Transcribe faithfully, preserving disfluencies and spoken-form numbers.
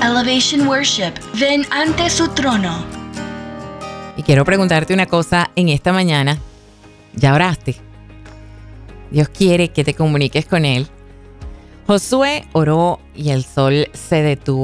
Elevation Worship, ven ante su trono. Y quiero preguntarte una cosa en esta mañana. ¿Ya oraste? Dios quiere que te comuniques con Él. Josué oró y el sol se detuvo.